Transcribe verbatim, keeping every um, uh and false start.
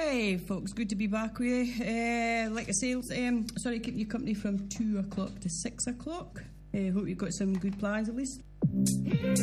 Hey folks, good to be back with you. Uh, like I say, um, sorry, keep you company from two o'clock to six o'clock. Uh, hope you've got some good plans at least.